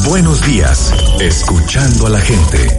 Buenos días, escuchando a la gente.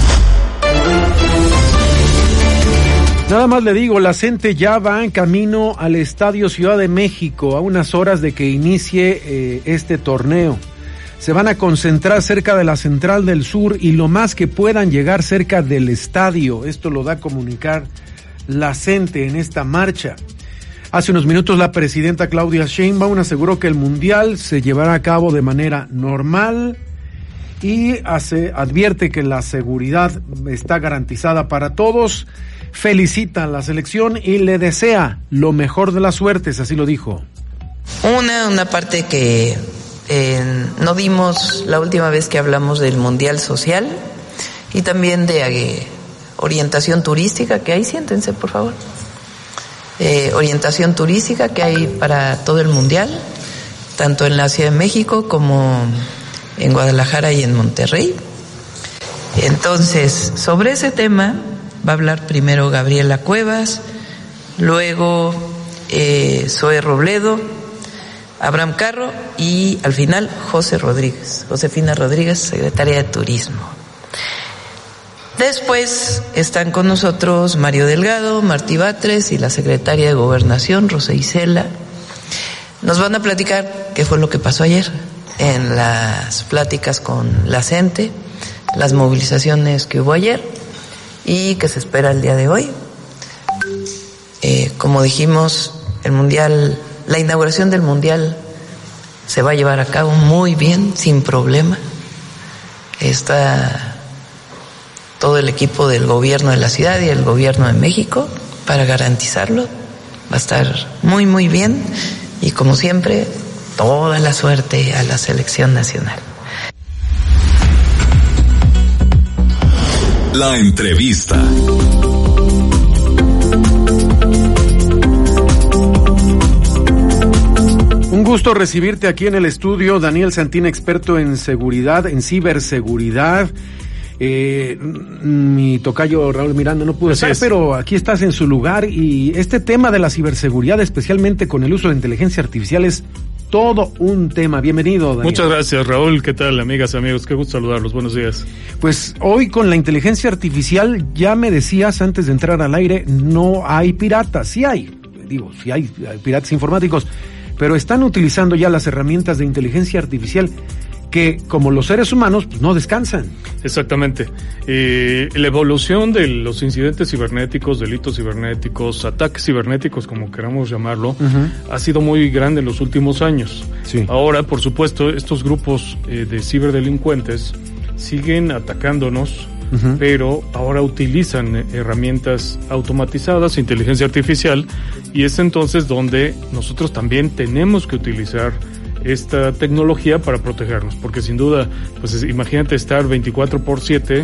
Nada más le digo, la gente ya va en camino al Estadio Ciudad de México a unas horas de que inicie este torneo. Se van a concentrar cerca de la Central del Sur y lo más que puedan llegar cerca del estadio. Esto lo da a comunicar la gente en esta marcha. Hace unos minutos la presidenta Claudia Sheinbaum aseguró que el Mundial se llevará a cabo de manera normal y advierte que la seguridad está garantizada para todos. Felicita a la selección y le desea lo mejor de las suertes, así lo dijo. Una parte que no dimos la última vez que hablamos del Mundial Social y también de orientación turística que hay, siéntense por favor. Orientación turística que hay para todo el Mundial, tanto en la Ciudad de México como en Guadalajara y en Monterrey. Entonces, sobre ese tema va a hablar primero Gabriela Cuevas, luego Zoe Robledo, Abraham Carro y al final Josefina Rodríguez, secretaria de Turismo. Después están con nosotros Mario Delgado, Martí Batres y la secretaria de Gobernación, Rosa Isela. Nos van a platicar qué fue lo que pasó ayer en las pláticas con la gente, las movilizaciones que hubo ayer y que se espera el día de hoy. Como dijimos, el Mundial, la inauguración del Mundial se va a llevar a cabo muy bien, sin problema. Está todo el equipo del gobierno de la ciudad y el gobierno de México para garantizarlo. Va a estar muy, muy bien y como siempre, toda la suerte a la selección nacional. La entrevista. Un gusto recibirte aquí en el estudio, Daniel Santín, experto en seguridad, en ciberseguridad. Mi tocayo Raúl Miranda no pudo estar, pero aquí estás en su lugar y este tema de la ciberseguridad, especialmente con el uso de inteligencia artificial, es todo un tema. Bienvenido, Daniel. Muchas gracias, Raúl. ¿Qué tal, amigas, amigos? Qué gusto saludarlos. Buenos días. Pues hoy con la inteligencia artificial, ya me decías antes de entrar al aire, no hay piratas. Sí hay piratas informáticos, pero están utilizando ya las herramientas de inteligencia artificial que, como los seres humanos, pues no descansan. Exactamente. La evolución de los incidentes cibernéticos, delitos cibernéticos, ataques cibernéticos, como queramos llamarlo, ha sido muy grande en los últimos años. Sí. Ahora, por supuesto, estos grupos de ciberdelincuentes siguen atacándonos, pero ahora utilizan herramientas automatizadas, inteligencia artificial, y es entonces donde nosotros también tenemos que utilizar esta tecnología para protegernos, porque sin duda, pues imagínate estar 24/7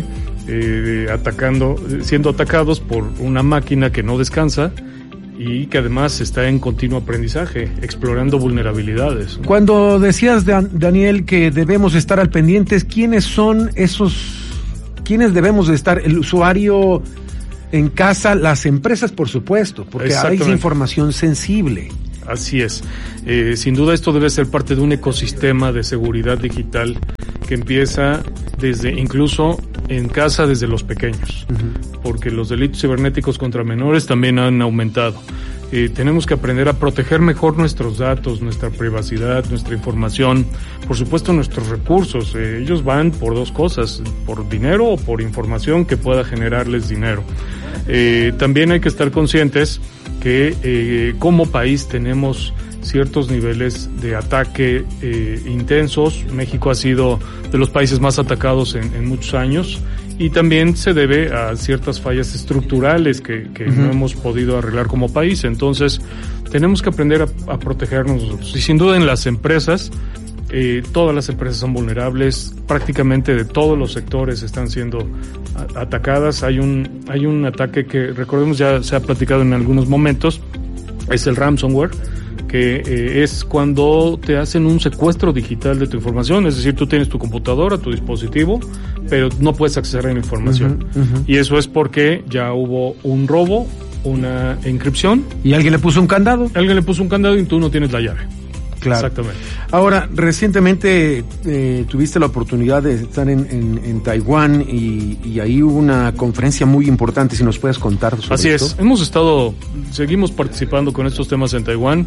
siendo atacados por una máquina que no descansa y que además está en continuo aprendizaje, explorando vulnerabilidades. Cuando decías, Daniel, que debemos estar al pendiente, ¿quiénes son quiénes debemos de estar? El usuario en casa, las empresas, por supuesto, porque hay información sensible. Así es. Sin duda esto debe ser parte de un ecosistema de seguridad digital que empieza incluso en casa, desde los pequeños, porque los delitos cibernéticos contra menores también han aumentado. Tenemos que aprender a proteger mejor nuestros datos, nuestra privacidad, nuestra información, por supuesto nuestros recursos. Ellos van por dos cosas, por dinero o por información que pueda generarles dinero. También hay que estar conscientes que como país tenemos ciertos niveles de ataque intensos. México ha sido de los países más atacados en muchos años, y también se debe a ciertas fallas estructurales que no hemos podido arreglar como país. Entonces tenemos que aprender a protegernos nosotros, y sin duda en las empresas, todas las empresas son vulnerables, prácticamente de todos los sectores están siendo atacadas. Hay un ataque que, recordemos, ya se ha platicado en algunos momentos, es el ransomware, que es cuando te hacen un secuestro digital de tu información, es decir, tú tienes tu computadora, tu dispositivo, pero no puedes acceder a la información. Y eso es porque ya hubo un robo, una encripción. ¿Y alguien le puso un candado? Alguien le puso un candado y tú no tienes la llave. Claro. Exactamente. Ahora, recientemente tuviste la oportunidad de estar en Taiwán y ahí hubo una conferencia muy importante, si nos puedes contar sobre Así esto. es, seguimos participando con estos temas en Taiwán.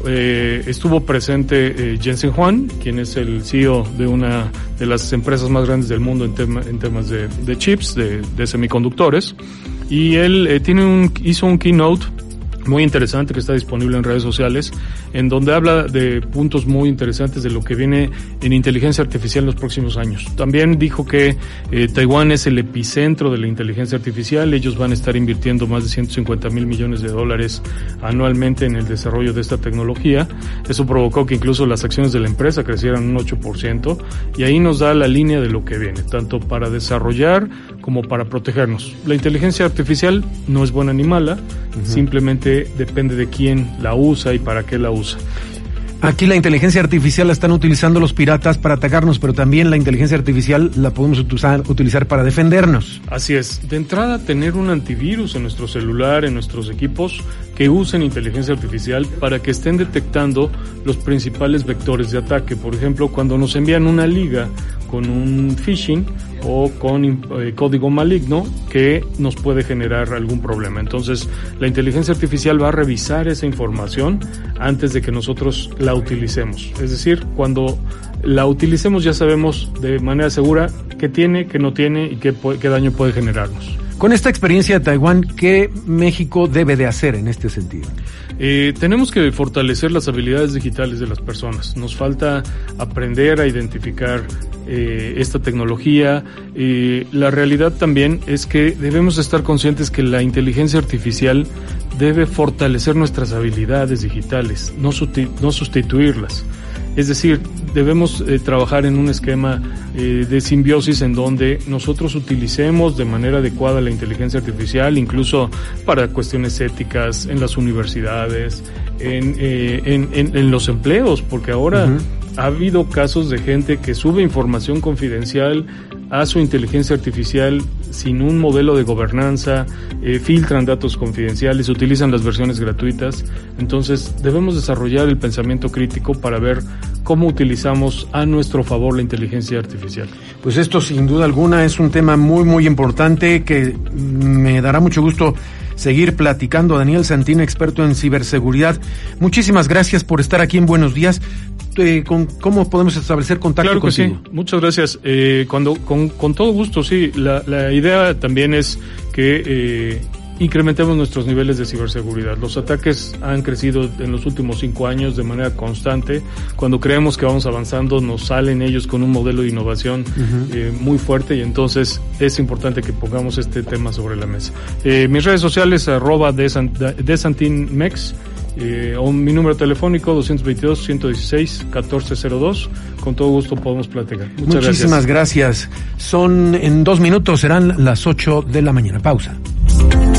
Estuvo presente Jensen Huang, quien es el CEO de una de las empresas más grandes del mundo en temas de chips, de semiconductores, y él hizo un keynote muy interesante que está disponible en redes sociales, en donde habla de puntos muy interesantes de lo que viene en inteligencia artificial en los próximos años. También dijo que Taiwán es el epicentro de la inteligencia artificial. Ellos van a estar invirtiendo más de 150 mil millones de dólares anualmente en el desarrollo de esta tecnología. Eso provocó que incluso las acciones de la empresa crecieran un 8%, y ahí nos da la línea de lo que viene, tanto para desarrollar como para protegernos. La inteligencia artificial no es buena ni mala, simplemente depende de quién la usa y para qué la usa. Aquí la inteligencia artificial la están utilizando los piratas para atacarnos, pero también la inteligencia artificial la podemos utilizar para defendernos. Así es. De entrada, tener un antivirus en nuestro celular, en nuestros equipos, que usen inteligencia artificial para que estén detectando los principales vectores de ataque. Por ejemplo, cuando nos envían una liga con un phishing o con código maligno que nos puede generar algún problema. Entonces, la inteligencia artificial va a revisar esa información antes de que nosotros la utilicemos. Es decir, cuando la utilicemos ya sabemos de manera segura qué tiene, qué no tiene y qué daño puede generarnos. Con esta experiencia de Taiwán, ¿qué México debe de hacer en este sentido? Tenemos que fortalecer las habilidades digitales de las personas. Nos falta aprender a identificar esta tecnología. La realidad también es que debemos estar conscientes que la inteligencia artificial debe fortalecer nuestras habilidades digitales, no sustituirlas. Es decir, debemos trabajar en un esquema de simbiosis en donde nosotros utilicemos de manera adecuada la inteligencia artificial, incluso para cuestiones éticas en las universidades, en los empleos, porque ahora ha habido casos de gente que sube información confidencial a su inteligencia artificial sin un modelo de gobernanza, filtran datos confidenciales, utilizan las versiones gratuitas. Entonces debemos desarrollar el pensamiento crítico para ver cómo utilizamos a nuestro favor la inteligencia artificial. Pues esto sin duda alguna es un tema muy muy importante que me dará mucho gusto seguir platicando. Daniel Santín, experto en ciberseguridad, muchísimas gracias por estar aquí en Buenos Días. ¿Cómo podemos establecer contacto contigo? Claro que sí, muchas gracias. Con todo gusto, sí. La idea también es que incrementemos nuestros niveles de ciberseguridad. Los ataques han crecido en los últimos 5 años de manera constante. Cuando creemos que vamos avanzando, nos salen ellos con un modelo de innovación muy fuerte, y entonces es importante que pongamos este tema sobre la mesa. Mis redes sociales, @desantinmex, o mi número telefónico 222-116-1402. Con todo gusto podemos platicar. Muchísimas gracias. En 2 minutos serán las 8 de la mañana. Pausa.